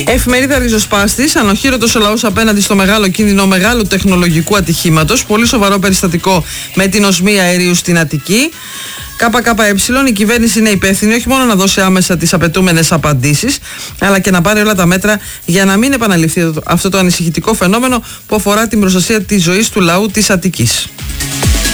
Εφημερίδα Ριζοσπάστης. Ανοχήρωτος ο λαός απέναντι στο μεγάλο κίνδυνο μεγάλου τεχνολογικού ατυχήματος. Πολύ σοβαρό περιστατικό με την οσμία αερίου στην Αττική. ΚΚΕ, η κυβέρνηση είναι υπεύθυνη όχι μόνο να δώσει άμεσα τις απαιτούμενες απαντήσεις, αλλά και να πάρει όλα τα μέτρα για να μην επαναληφθεί αυτό το ανησυχητικό φαινόμενο που αφορά την προστασία της ζωής του λαού της Αττικής.